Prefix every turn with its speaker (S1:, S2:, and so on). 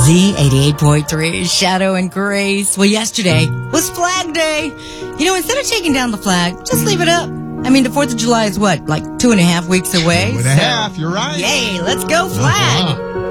S1: Z88.3, Shadow and Grace. Well, yesterday was Flag Day. You know, instead of taking down the flag, just leave it up. I mean, the 4th of July is what, like 2.5 weeks away?
S2: 2.5, you're right.
S1: Yay, let's go flag.